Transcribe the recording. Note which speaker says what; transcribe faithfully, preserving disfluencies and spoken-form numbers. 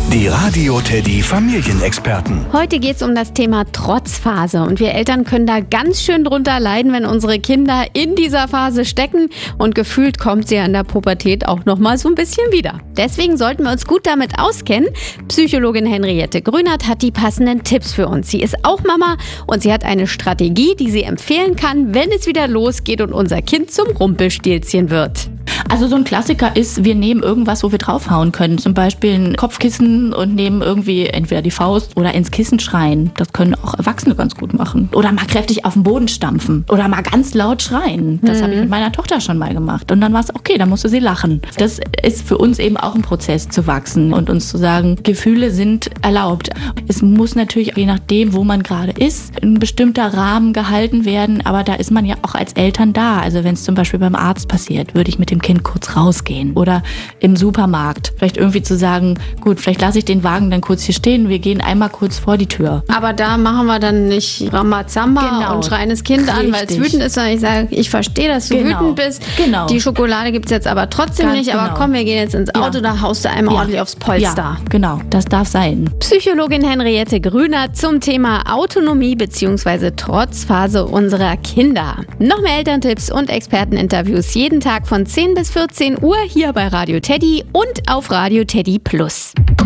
Speaker 1: Die Radio Teddy Familienexperten.
Speaker 2: Heute geht es um das Thema Trotzphase und wir Eltern können da ganz schön drunter leiden, wenn unsere Kinder in dieser Phase stecken und gefühlt kommt sie an der Pubertät auch noch mal so ein bisschen wieder. Deswegen sollten wir uns gut damit auskennen. Psychologin Henriette Grünert hat die passenden Tipps für uns. Sie ist auch Mama und sie hat eine Strategie, die sie empfehlen kann, wenn es wieder losgeht und unser Kind zum Rumpelstilzchen wird.
Speaker 3: Also so ein Klassiker ist, wir nehmen irgendwas, wo wir draufhauen können. Zum Beispiel ein Kopfkissen und nehmen irgendwie entweder die Faust oder ins Kissen schreien. Das können auch Erwachsene ganz gut machen. Oder mal kräftig auf den Boden stampfen. Oder mal ganz laut schreien. Das hm. habe ich mit meiner Tochter schon mal gemacht. Und dann war es okay, dann musste sie lachen. Das ist für uns eben auch ein Prozess zu wachsen und uns zu sagen, Gefühle sind erlaubt. Es muss natürlich, je nachdem, wo man gerade ist, ein bestimmter Rahmen gehalten werden. Aber da ist man ja auch als Eltern da. Also wenn es zum Beispiel beim Arzt passiert, würde ich mit dem Kind kurz rausgehen oder im Supermarkt. Vielleicht irgendwie zu sagen, gut, vielleicht lasse ich den Wagen dann kurz hier stehen, wir gehen einmal kurz vor die Tür.
Speaker 2: Aber da machen wir dann nicht Rambazamba
Speaker 3: Genau.
Speaker 2: und schreien das Kind
Speaker 3: Richtig.
Speaker 2: an, weil es wütend ist, sondern ich sage, ich verstehe, dass du
Speaker 3: Genau.
Speaker 2: wütend bist.
Speaker 3: Genau.
Speaker 2: Die Schokolade gibt es jetzt aber trotzdem
Speaker 3: Ganz
Speaker 2: nicht, aber
Speaker 3: genau.
Speaker 2: komm, wir gehen jetzt ins Auto,
Speaker 3: Ja.
Speaker 2: da haust du einmal
Speaker 3: Ja.
Speaker 2: ordentlich aufs Polster.
Speaker 3: Ja, genau, das darf sein.
Speaker 2: Psychologin Henriette Grünert zum Thema Autonomie bzw. Trotzphase unserer Kinder. Noch mehr Elterntipps und Experteninterviews jeden Tag von zehn bis vierzehn Uhr hier bei Radio Teddy und auf Radio Teddy Plus.